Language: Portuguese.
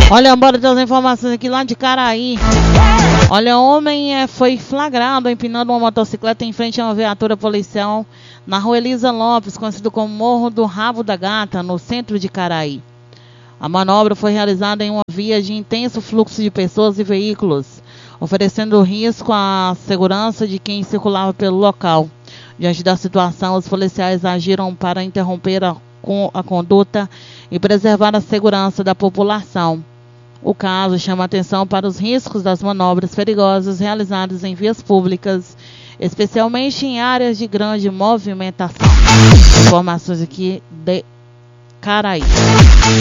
Olha, bora ter as informações aqui lá de Caraí. Olha, homem foi flagrado empinando uma motocicleta em frente a uma viatura policial na rua Elisa Lopes, conhecido como Morro do Rabo da Gata, no centro de Caraí. A manobra foi realizada em uma via de intenso fluxo de pessoas e veículos, oferecendo risco à segurança de quem circulava pelo local. Diante da situação, os policiais agiram para interromper a conduta e preservar a segurança da população. O caso chama atenção para os riscos das manobras perigosas realizadas em vias públicas, especialmente em áreas de grande movimentação. Informações aqui de Caraí.